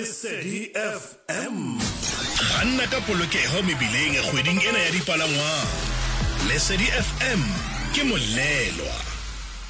Lesedi FM. Ganna ka polokeho mebileng kgweding ena ya dipalangwang. Lesedi FM ke molelwa.